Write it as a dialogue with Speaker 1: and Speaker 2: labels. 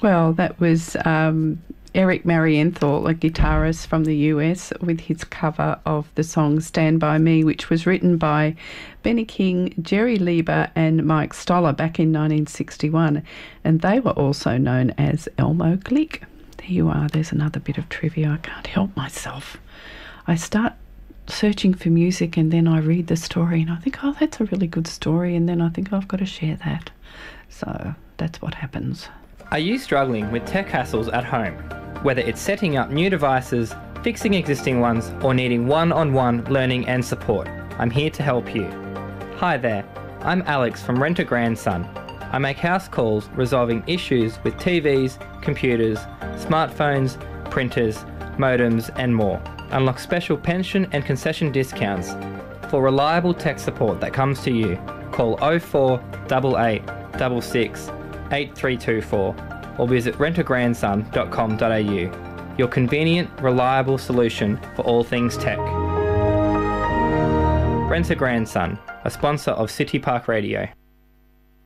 Speaker 1: Well, that was Eric Marienthal, a guitarist from the US, with his cover of the song Stand By Me, which was written by Benny King, Jerry Lieber and Mike Stoller back in 1961. And they were also known as Elmo Glick. There you are. There's another bit of trivia. I can't help myself. I start searching for music and then I read the story and I think, oh, that's a really good story, and then I think, oh, I've got to share that. So that's what happens.
Speaker 2: Are you struggling with tech hassles at home? Whether it's setting up new devices, fixing existing ones, or needing one-on-one learning and support, I'm here to help you. Hi there, I'm Alex from Rent a Grandson. I make house calls resolving issues with TVs, computers, smartphones, printers, modems and more. Unlock special pension and concession discounts. For reliable tech support that comes to you, call 0488 66 8324 or visit rentagrandson.com.au. Your convenient, reliable solution for all things tech. Rent a Grandson, a sponsor of City Park Radio.